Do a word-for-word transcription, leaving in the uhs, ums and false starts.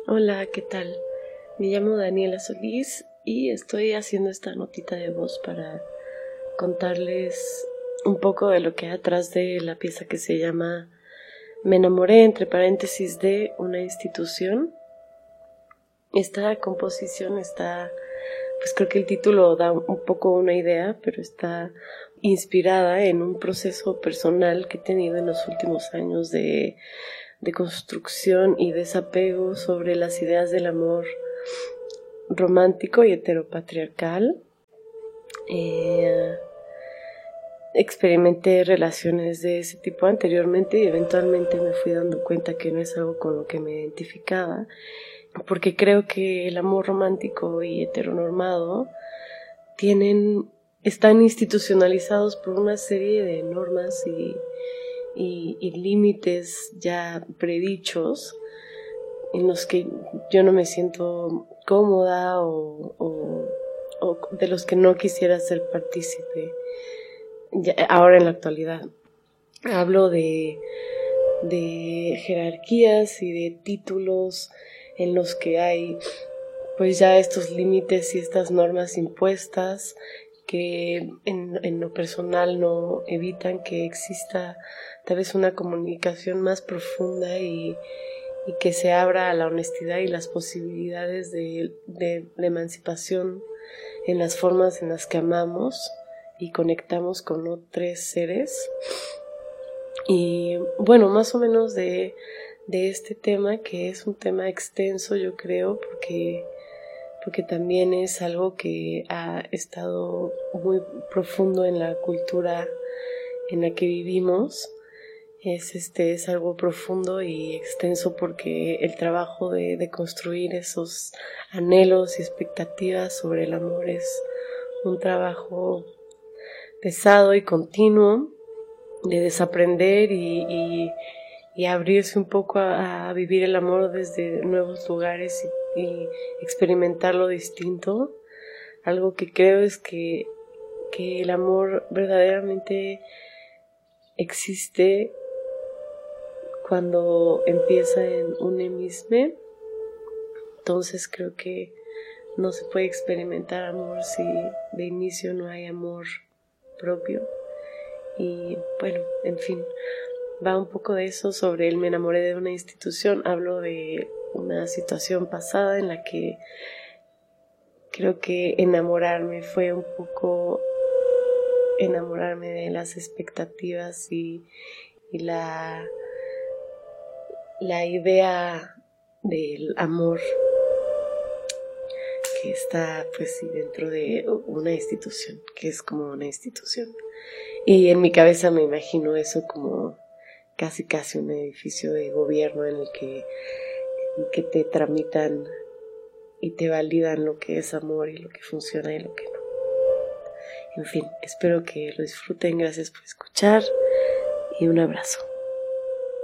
Hola, ¿qué tal? Me llamo Daniela Solís y estoy haciendo esta notita de voz para contarles un poco de lo que hay atrás de la pieza que se llama Me enamoré, entre paréntesis, de una institución. Esta composición está, pues creo que el título da un poco una idea, pero está inspirada en un proceso personal que he tenido en los últimos años de, de construcción y desapego sobre las ideas del amor romántico y heteropatriarcal. Eh, experimenté relaciones de ese tipo anteriormente y eventualmente me fui dando cuenta que no es algo con lo que me identificaba, porque creo que el amor romántico y heteronormado tienen, están institucionalizados por una serie de normas y, y, y límites ya predichos en los que yo no me siento cómoda o, o, o de los que no quisiera ser partícipe ya, ahora en la actualidad. Hablo de, de jerarquías y de títulos en los que hay pues ya estos límites y estas normas impuestas que en, en lo personal no evitan que exista tal vez una comunicación más profunda y y que se abra a la honestidad y las posibilidades de, de, de emancipación en las formas en las que amamos y conectamos con otros seres. Y bueno, más o menos de, de este tema, que es un tema extenso, yo creo, porque, porque también es algo que ha estado muy profundo en la cultura en la que vivimos. Es, este, es algo profundo y extenso porque el trabajo de, de construir esos anhelos y expectativas sobre el amor es un trabajo pesado y continuo de desaprender y, y, y abrirse un poco a, a vivir el amor desde nuevos lugares y, y experimentar lo distinto. Algo que creo es que, que el amor verdaderamente existe cuando empieza en un emisme. Entonces creo que no se puede experimentar amor si de inicio no hay amor propio. Y bueno, en fin, va un poco de eso sobre el me enamoré de una institución. Hablo de una situación pasada en la que creo que enamorarme fue un poco enamorarme de las expectativas y, y la la idea del amor que está pues sí, dentro de una institución, que es como una institución. Y en mi cabeza me imagino eso como casi casi un edificio de gobierno en el que, en el que te tramitan y te validan lo que es amor y lo que funciona y lo que no. En fin, espero que lo disfruten, gracias por escuchar y un abrazo.